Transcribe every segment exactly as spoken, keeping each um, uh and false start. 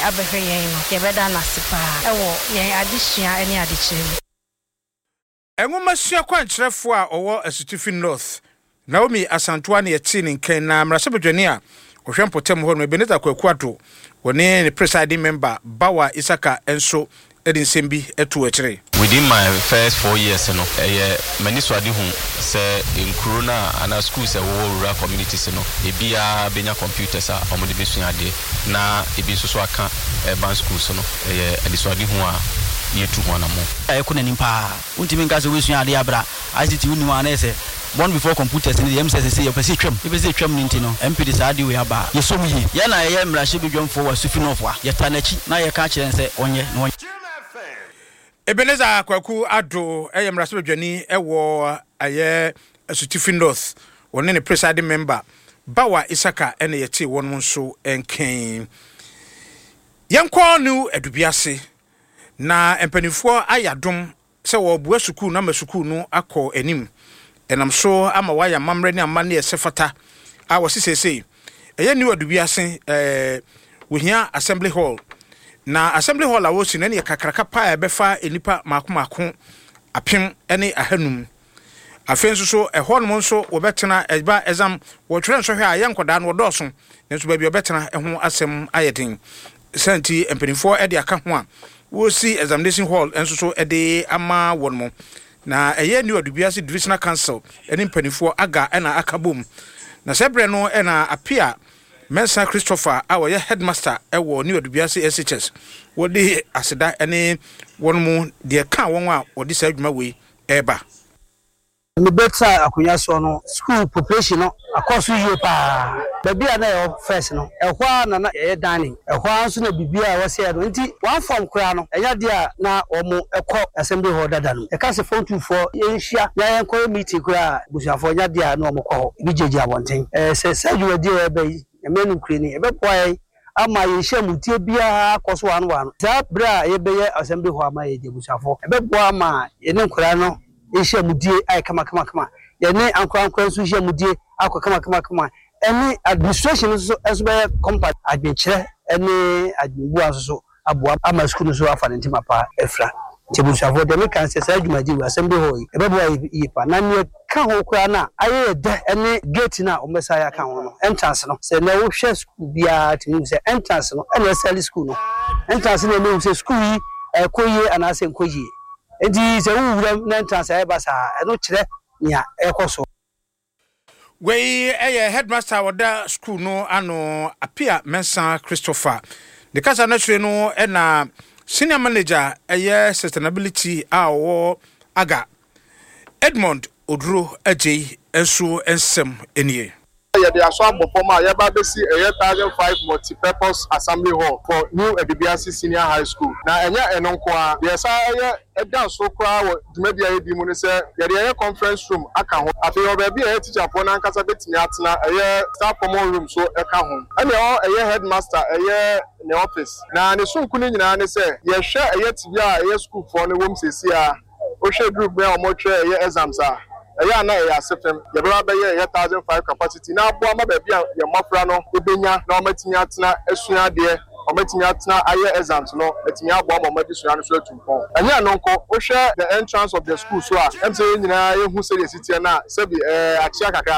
abehwe yen no ye beda na sepa ewo yen adesua ene adechire Enwoma sua kwankyerefo a owo Asutifi North Naomi Asantoa ne yeti ne nkan na mrasebedwani a ohwe mpotem ho no Ebeneza Kwakuado woni ne presiding member Bawa Isaka enso edinsem bi etu akire. Within my first four years no eh mani swadi hu say in corona and schools e wo rural communities no e bia benya computers a omo de besua de na e bi so so aka urban schools no eh adiswadi hu a yetu ho na mo e ko nanim pa untimi nka so wesua ade abra I C T uni wa na say one before computers in the M C S say you pese twam you pese twam ninti no M P D sadi we aba ye so yi ye na ye mrahye bedwamfo wa Sufi North wa ye tanachi na ye ka kire nse onye no Ebeneza Kwaku Ado eye mrasebedwani ewo aye Asutifi North woni ne presiding member Bawa Isaka ene yeti won nso enken Yankwa nu adubiase na empanifo ayadom se wo bua sukuu na masukuu no akọ enim enam so ama waya mamre ne amane esefata a wosisese eye ni adubiase eh wohia assembly hall na assembly hall a wosi na ne kakraka pa e befa enipa makomako apem ene ahanum afenso so ehon mo nso wo betena eba exam wo twere nso hwe a yenkoda no doso nso ba bi obetena eho asem ayedin santi empanifo e de aka ho a wo si examination hall enso so ede ama won mo na eye ni odubiase divisional council eni mpanifo aga ena akabom na sebre no ena apia Mensa Christopher our headmaster ewo ni odubiase S H S wo de aseda ene won mu de ka won a wo de sa adwuma we eba me beta akunya so no school population no akoso yie pa babia na e first no ehwa na na e dining ehwa nso na bibia wo se no nti one form kura no enya dia na omo ekọ assembly hall dada no e ka se phone two four yenhia ya yenko meeting kura busuafo nya dia na omo kọ bi jeje abonten eh se sadwa dia e bai e menu kreni e be boy ama yenhia mutie bia akoso wan wan za bra ye be assembly hall ama ye busuafo e be boy ama ye ne kura no Isha mudie ay kama kama kama yene ankwa ankwa so isha mudie akwa kama kama kama any administration so as be compact adwenkyere any adwubu aso aboa ama school so afa ne ntima pa efra tebusafo de me kan se sa adwumaji wa assembly hall e be boa yi pa na ne ka ho kura na aye de any gate na o mesa ya kan ho no entrance no se na wo hwe school bia timi se entrance no e sell school no entrance na me se school yi e koye anase koye Edi se wura na entrance e basa eno kire nia ekoso we eye headmaster wada school no ano apia Mensa Christopher the kasa na tire no e na senior manager eye sustainability a wo aga Edmond Oduro Ajay enso ensem enie Yeah, the Aswan Bopoma, Yababesi, a year thousand five multi-purpose assembly hall for New Edibiasi Senior High School. Now, and yeah, and unqua, yes, I a dance so crowd, maybe I be Munisa, the conference room, I can't. I feel there be a teacher for Nankasabit Niatna, a year staff common room, so a can't. And a year headmaster, a year in the office. Now, the soon couldn't and say, yes, share a year to be a year school for the women's here. Osha group where more chair exams are. Aya na ya sefem ye bra be ye one thousand five capacity na abo ama ba bia ye mafra no obenya na omatimi atena asua de omatimi atena aye exams no etimi abo ama omadisua no so atumpon anya no nko o hwe the entrance of the school so a em say nyina ye hu se city na se bi eh akia kaka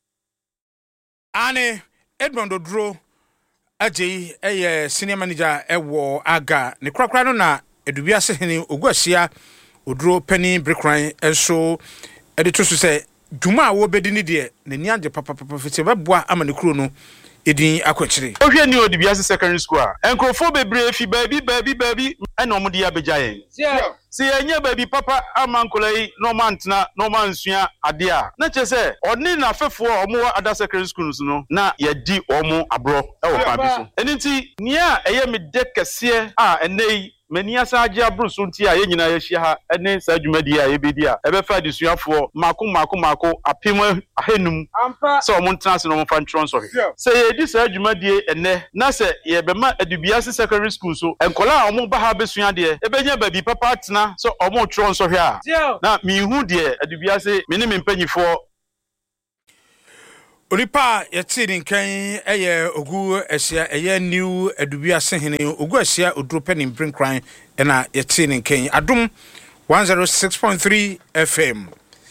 ane Edmond Oduro Ajay eye senior manager ewo aga ne krakra no na edubiase hene oguasia Oduro Penny Brickran enso edi to so say dwuma wo bedi ni de ne niage papa papa fete beboa amane kuro no edin akwachire ohwe ni Odibiase secondary school a enkrofo bebre fi baby baby baby ena omde ya bejaye si enye baby papa amankolai no mantna no mansua ade a na che se oni na fefo omo ada secondary schools no na yedi omo abro e wo pa bi so eniti nia eye me de kese a enei mani asaje abruso nti a ye nyina ye hia ha ene sa adwumadi a ye bedi a ebe fa disuafo mako mako mako apem ahenum so omo ntase no mo fa ntron so se ye di sa adwumadi ene na se ye bema Edibiase secondary school so enkola omo ba ha besua de ebenya baby papa atena so omo tron so hia na mi hu de Edibiase me ne me mpanyifo Oripa yɛte ne nkan ɛyɛ ogu ahyia ɛyɛ new adubia sehene ogu ahyia odrope ne mprinkran ɛna yɛte ne nkan adom one oh six point three F M.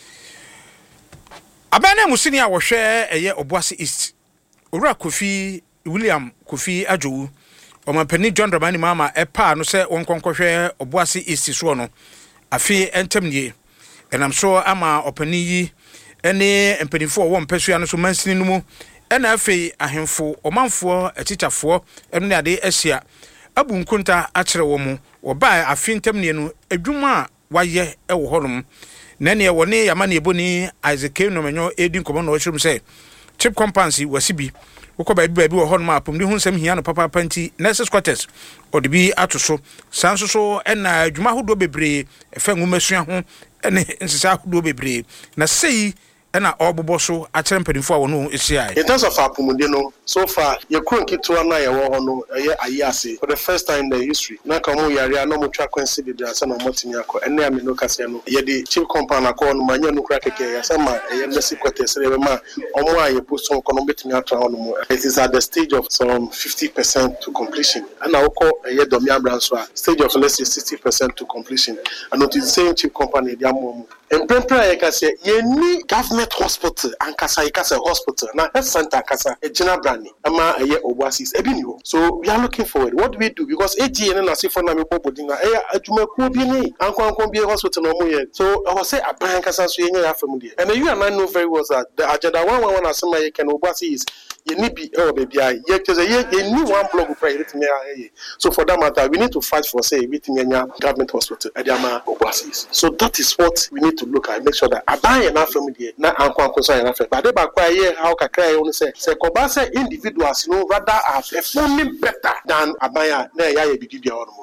Abana musini a wɔhwɛ ɛyɛ Obuasi East. Owura Kofi William Kofi Adjowu Omampani John Dramani Mama ɛpa no sɛ wɔnkonkɔhwɛ Obuasi East so no. Afi entemnie enam so ama opani yi ene empanifo wo mpasua no so mansini no mu ena afei ahemfo omanfo atichafo eno ne ade asia abu nkunta akere wo mu oba afi ntemnie no adwuma waye ewo honom na ne wo ne yama ne eboni Isaac no menyo edi nkomo no hyirum se chip compancy wasibi wokɔ baabi baabi wo honom apom de hu nsɛm hia no papa panti nurses quarters ɔde bi ato so sanso so ɛna adwuma hodo bebree ɛfa ngumasua ho ɛne nsesa hodo bebree na sei ɛna ɔbobɔ so akyerɛ mpanimfo a wɔno ɛhyia. In terms of apumude no, so far your kron kitwa na ye wo ho no ɛyɛ ayase for the first time in the history na ka mo yare na mo twa kwansi bebree asa na mo timi akɔ ɛne ame no kase no ye de chief compound akɔ no manya no kura keke ya sama ɛyɛ nurse quarters re be ma ɔmo a ye post on kono betimi atwa ho no mo. It is at the stage of some fifty percent to completion and na wokɔ ɛyɛ domia branch a stage of let's say sixty percent to completion and it is the same chief company dia mo en prempra ye kase ye ni government hospital and kasa ye kase hospital na health center kasa e gina brand ama eye Obuasi ebi ni ho. So we are looking forward. What do we do? Because A G N na sifo na me bobodi na eh adwumakuo bi ni ankon ankon bi hospital no mo ye. So I was say aban kasa so ye nya afam de. And you and I know very well that the agenda one one one asema ye can Obuasi is ye ni bi e baby ai ye keze ye ye ni one block for it me ai. So for that matter we need to fight for say everything nya government hospital e dey ama Obuasi. So that is what we need to look at, make sure that aban na afam de na ankon ankon so ye na afam. But dey back why ye how kakra ye won say say koba say individuals no rather are performing better than abaya na ya ye bibia ono.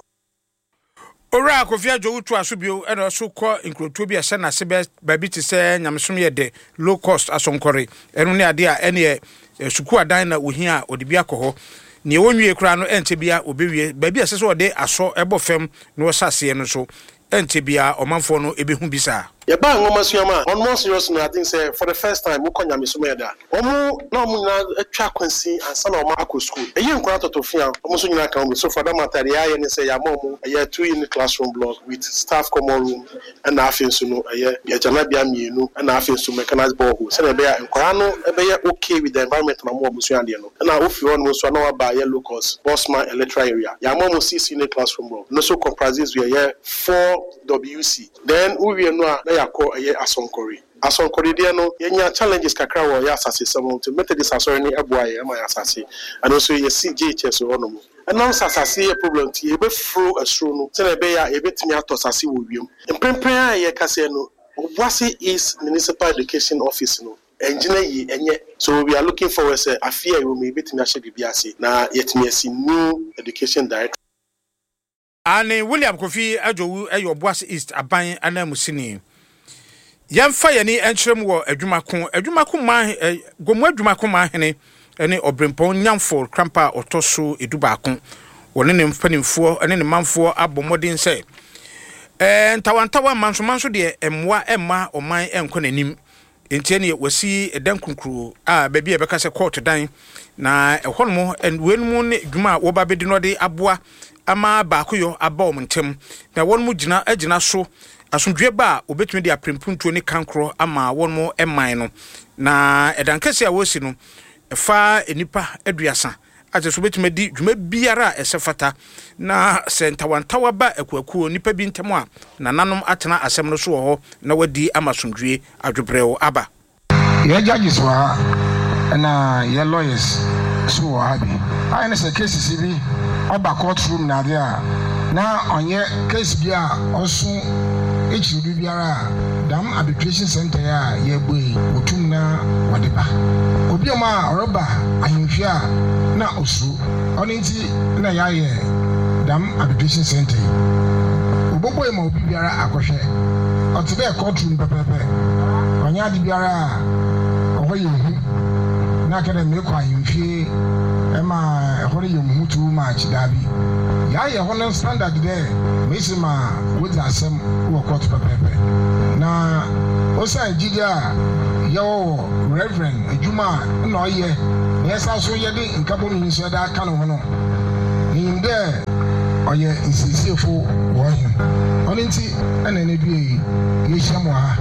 Ora Kofi Adjowu to asubio e no so kɔ nkrotuo bi ese na sebe baabi ti sɛ nyamsom ye de low cost asonkore eno ne ade a ene suku adan na ohia ode bi akɔ hɔ ne wonwie kura no ente bia obewie baabi ese so ode aso ebo fam no sase no so ente bia omanfo no ebehu bisa. Ye ba ngoma suama on more serious no I think say for the first time mo konya me so me da omo na omo na atwa kwansi ansa na omo akọ school eyi nkura totofia omo so nyina kan so for that matter ya ne say ya momo eya two unit classroom block with staff common room and afin so no eya ya jana bia mienu and afin so mechanized borehole say be ya nkura no e be ya okay with the environment na mo omo so ande no na ofi on so na wa ba ya locals Bosman electoral area ya momo six unit classroom block no so comprises we ya four W C then we no a yakọ eye asonkori asonkori de no yenya challenges kakra wo ya asase some to Methodist asori ni eboaye ama ya asase and also ye C J H S ho no mo and now asase a problem ti e be fro asro no tell be ya e betimi atosase wo wiem emprempren a ye kase no Obuasi is municipal education office no engineer yi enye so we are looking forward say afia you me betimi ahye bibia ase na yetimi asi new education director. Ani William Kofi Adjowu eyo Obuasi East aban anamusini yemfa yeni enkyerem wo adwumako adwumako ma gomu adwumako ma hene ene obrempon nyamfo krampa otoso edubaako woni ne mfanimfo ene ne manfo abomodin se eh ntawantawa manso manso de emwa emma oman enko nanim entie ne wasi edan kunkuru a baabi e beka se court dan na ehonmo enwenmu ne dwuma wo ba bedi no de aboa ama baakoyo abom ntem na wonmu gina agina so asundwe ba obetumi de aprempuntuo ne kankro ama wonmu eman no na edankese a wosi no fa enipa aduasa ate so betumi di dwuma biara esefata na sentawantawa ba ekwakuo nipa bi ntem a na nanom atena asem no so ho na wadi ama sundwe adwobrɛw aba ye judges wa na ye lawyers so wa bi ai na se cases bi oba courtroom na dia na onye case bi a oso echiru biara dam arbitration center ya ye boy otum na wadeba obi ma oroba ahimfia na osu onenti na ya ye dam arbitration center oboboy ma obi biara akohwe otibe courtroom pepepe onya di biara ohoye hu na kada me kwa ahimfie ema ehore ye mu too much dabi ya ye hono standard there mesima with asem wo court pepepe na osa ejida yo reverend ejuma na oye yesa so ye de nkabo mi nso da aka no no inde oye nsisiefo wo him onenti ana na bi ye hyamo ha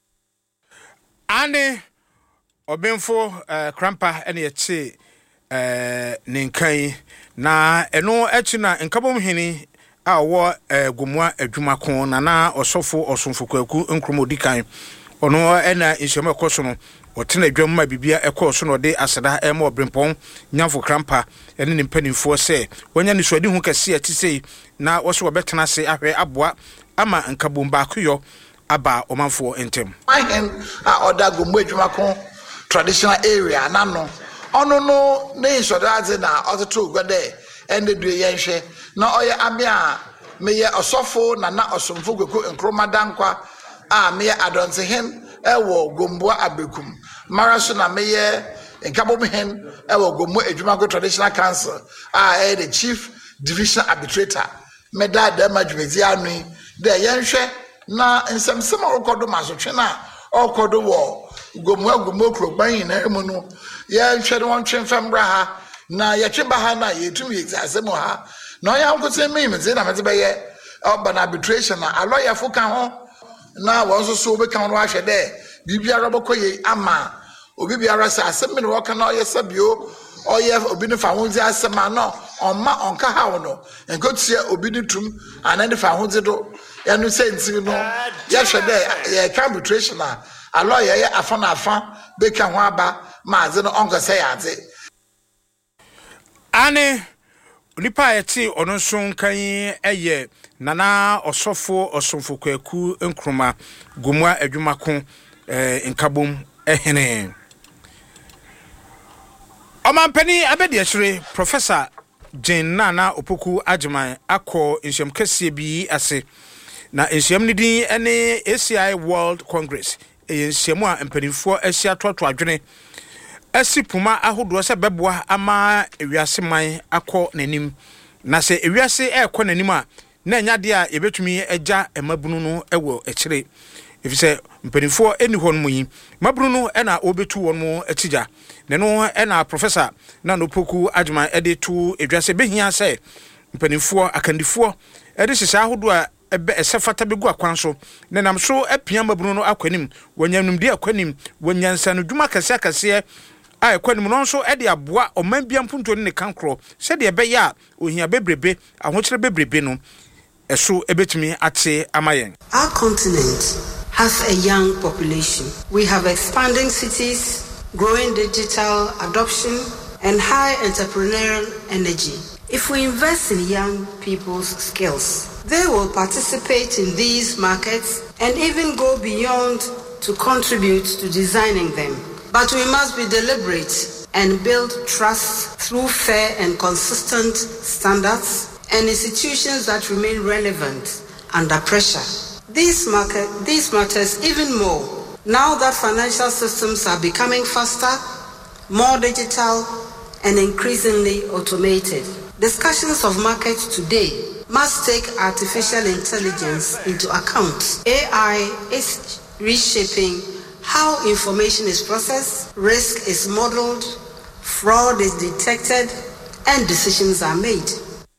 ane obenfo krampa ene ye che eh ninkan na eno echi na nkabom hini a wo gumwa adwuma ko na na osofo osomfo kwaku nkromodikan ono ena nhyema ekoso no otena adwam ma bibia ekoso no de aseda ema obrempon nyamfo krampa ene ne mpanimfo se wonya ne suadi hu kase atisei na wo so obetena se ahwe aboa ama nkabom ba koyo aba omanfo entem ahen a oda gumwa adwuma ko traditional area na no ono no ne isodadze na ototo gwede ende due yenhwe na oye abia meye osofo na na osomfo gweku nkromadan a meye adontehen ewo gomboa abekum maraso na meye nkabomhen ewo gommo adwumago traditional council a e the chief division arbitrator meda da madwezi anu de yenhwe na nsemsem okodo masotwe na okodo wo gommo gommo krogban na emu no yenhwe no ntwemfambra ha na yetweba ha na yetumi exasem ha no ya nkote me me na mete beye oba arbitration na aloya fo kan ho na wonso so be kan no ahwe de bibia robokoye ama obi biara sa asem me no kan na oyesabio oye obi ne fa honzi asema no onma onka ha no enkotie obi ne tum anande fa honzi do ya no senti no ya hwe de ye kan arbitration na aloya ye afa na afa be kan ho aba ma ze no onka se ya ze ane nipa yeti ono nso kan eye nana osofo osofo kwaku nkroma gumwa adwumako eh nkabom ehene omampani abedi ahire professor Jane Nana Opoku Ajiman akọ nhyem kese bi ase na nhyem ni din ene A C I World Congress e nhyem a mpanimfo ahia toto adwene asi puma ahodo se beboa ama ewiase man akọ nanim na se ewiase ekọ nanim a na nya de a yebetumi agya emabunu no ewo ekire efise mpanimfo eni hon mu yi mabunu no ena obetu won mu atigya ne no ena professor Nana Opoku Ajiman ede tu edwase behia se mpanimfo akandifo ede sisa ahodo a ebe esefata begu akwan so ne nam so apia mabunu no akwanim wonyanum de akwanim wonyansa no dwuma kase akase ai kwanim no so ede aboa oman bia mpunto ne kankro se de ebe ya ohia bebrebe ahokyere bebrebe no eso ebetumi ate amayen. Our continent has a young population. We have expanding cities, growing digital adoption, and high entrepreneurial energy. If we invest in young people's skills, they will participate in these markets and even go beyond to contribute to designing them. But we must be deliberate and build trust through fair and consistent standards and institutions that remain relevant under pressure. These, market, these matters even more now that financial systems are becoming faster, more digital, and increasingly automated. Discussions of markets today must take artificial intelligence into account. A I is reshaping how information is processed, risk is modeled, fraud is detected, and decisions are made.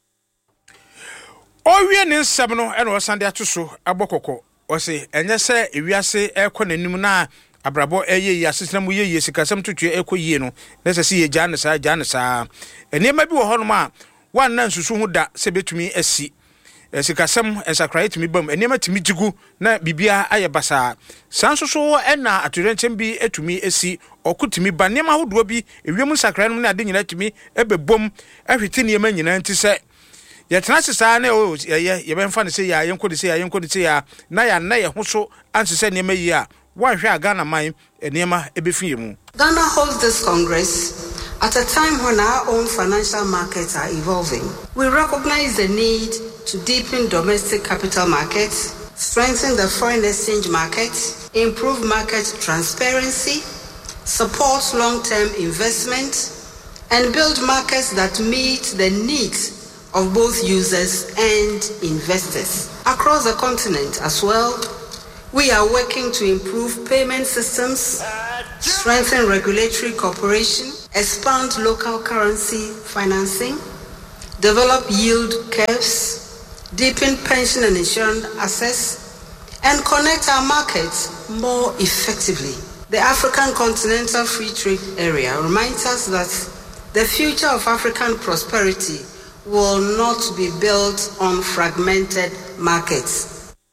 Owie ne nsem no ene osande atoso abokoko ose enye se ewiase ekọ nanim na abrabo eye asesena mu yeye sikasem tutue ekoyie no na se se ye gane sa gane sa enema bi wo honom a wan na nsusu hu da se betumi asi sikasem ensakrait mi bam enema timi jigu na bibia aye basa sansoso ena atorenchem bi etumi asi okutimi ba nema hodo bi ewiem nsakrait no na ade nyina tumi ebebom ahwete nema nyina nti se ye tenase sa na o ye ye benfa ne se ya yenko de se ya yenko de se ya na ya na ye ho so ansese nema yi a wan hwe aga na man enema ebefie mu. Ghana holds this Congress at a time when our own financial markets are evolving. We recognize the need to deepen domestic capital markets, strengthen the foreign exchange market, improve market transparency, support long-term investment, and build markets that meet the needs of both users and investors. Across the continent as well, We are working to improve payment systems, strengthen regulatory cooperation, expand local currency financing, develop yield curves, deepen pension and insurance access, and connect our markets more effectively. The African Continental Free Trade Area reminds us that the future of African prosperity will not be built on fragmented markets.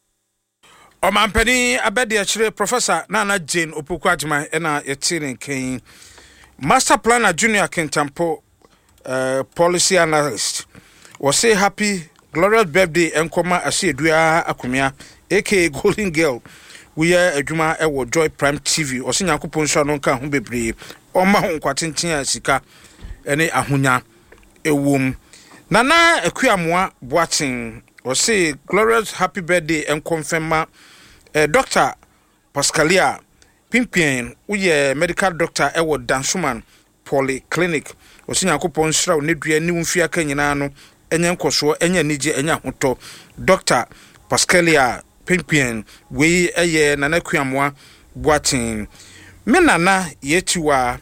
Omampani abedi achire Professor Nana Jane Opoku-Agyeman ena yetire nkan Master Planner Junior Kintampo uh, Policy Analyst. Was say happy glorious birthday enkoma asiedua akumia aka Golden Girl. We are adwuma ewo Joy Prime T V. Osi Nyankopon so no nka ho bebre. Oma ho nkwatintin asika ene ahonya ewom. Nana Akuamoa Boatin was say glorious happy birthday enkonfema uh, Doctor Pascalia Pimpien uye medical doctor ewo Dansuman Polyclinic. Osi Nyankopon sra ne dua ni mfia ka nyina no enye nkoso enye nige enye hoto Doctor Pascalia Pimpien we eye Nana Akuamoa Boatin me nana yetiwa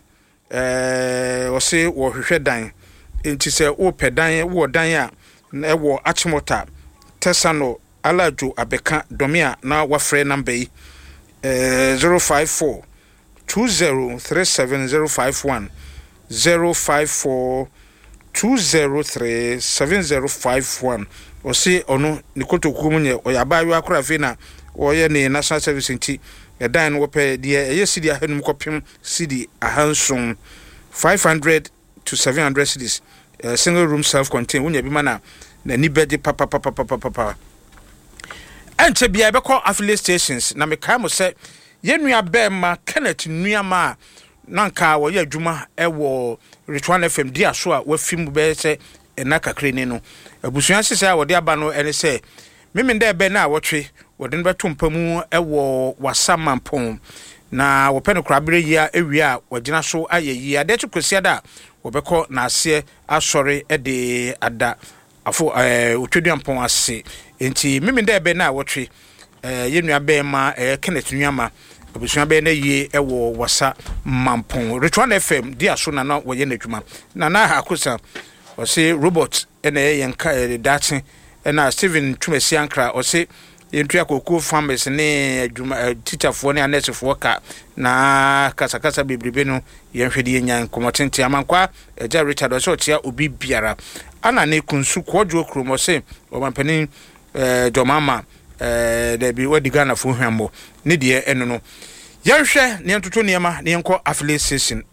eh ose wo hwehwe dan enti se wo pedan wo dan a na wo achimota tesano alajo abeka domia na wafre number yi eh zero five four two zero three seven zero five one zero five four two zero three seven zero five one ose ono nikotoku munye oyabayo akora fe na oye ne national service nti dan wo pe de eye cedi ahanum kopim cedi ahanson five hundred to seven hundred cedis uh, single room self contained unya bi mana na ni bedi papa papa papa papa enche bia be call affiliate stations na me kai mo se yenua be ma Kenneth Nuama nanka wo ye adwuma e wo Ritual F M dia so a wa film be se ena kakre ni no abusuan sese a wo de aba no ene se meme nda be na wotwe wo de be tompamu e wo wasamampon na wo pe no krabere yi a ewie a wo gina so ayeyi ade tukosia da wo be ko na ase asori e de ada afo eh otweduampon ase enti meme nda be na wotwe eh yenua be ma eh Kenneth Nuama abusuan be na yi e wo wasa mampon Ritual F M dia so na na wo ye nadwuma na na ha kosa o se robot ena ye nka datin ena Steven Tumasi Ankra o se yentu akoko farmers ne adwuma teacher fo ne nurse fo ka na kasa kasa bebrebe no yenhwede yenyan komotente amankwa eja Richard o se otia obi biara ana ne kunsu kwojo kromo se o mampani eh jomama eh de bi wadiga na fo hwambo ne de eno no yenhwe ne ntoto niema ne yenko affiliate station